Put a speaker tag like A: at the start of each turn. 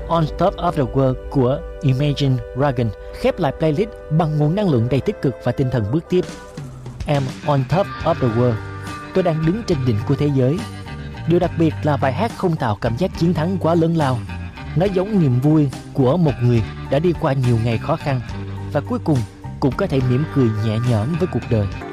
A: On Top of the World của Imagine Dragons khép lại playlist bằng nguồn năng lượng đầy tích cực và tinh thần bước tiếp. I'm on top of the world. Tôi đang đứng trên đỉnh của thế giới. Điều đặc biệt là bài hát không tạo cảm giác chiến thắng quá lớn lao. Nó giống niềm vui của một người đã đi qua nhiều ngày khó khăn và cuối cùng cũng có thể mỉm cười nhẹ nhõm với cuộc đời.